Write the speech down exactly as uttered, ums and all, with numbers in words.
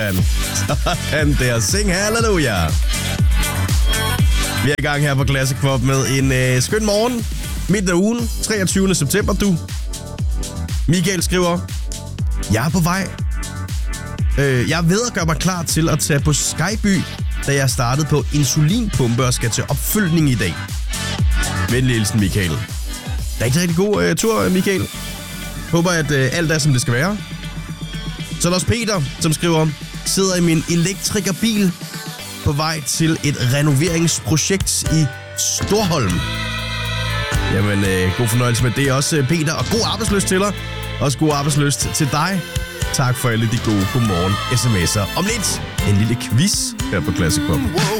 Sådan der. Sing halleluja. Vi er i gang her på Classic Pop med en øh, skøn morgen. Midt af ugen, treogtyvende september, du. Michael skriver, jeg er på vej. Øh, jeg er ved at gøre mig klar til at tage på Skyby, da jeg startede på insulinpumpe og skal til opfølgning i dag. Venlig hilsen, Michael. Rigtig, rigtig god øh, tur, Michael. Håber, at øh, alt er, som det skal være. Så er der også Peter, som skriver, sidder i min elektrikerbil på vej til et renoveringsprojekt i Storholm. Jamen, øh, god fornøjelse med det også, Peter. Og god arbejdslyst til dig. Også god arbejdslyst til dig. Tak for alle de gode godmorgen sms'er. Om lidt en lille quiz her på Classic Pop.